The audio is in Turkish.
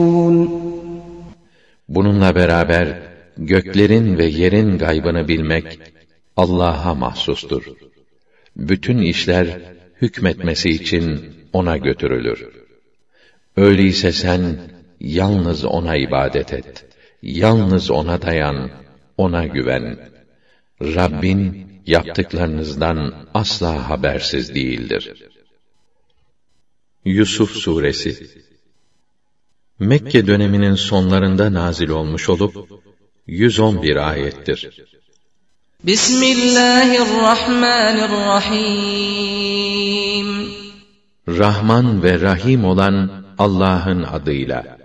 Bununla beraber göklerin ve yerin gaybını bilmek Allah'a mahsustur. Bütün işler hükmetmesi için ona götürülür. Öyleyse sen yalnız ona ibadet et. Yalnız ona dayan, ona güven. Rabbin yaptıklarınızdan asla habersiz değildir. Yusuf Suresi Mekke döneminin sonlarında nazil olmuş olup 111 ayettir. Bismillahirrahmanirrahim. Rahman ve Rahim olan Allah'ın adıyla.